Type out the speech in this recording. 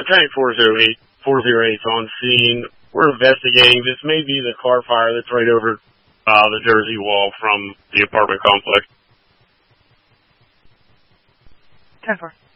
Tank 408's on scene. We're investigating. This may be the car fire that's right over the Jersey wall from the apartment complex. 10-4.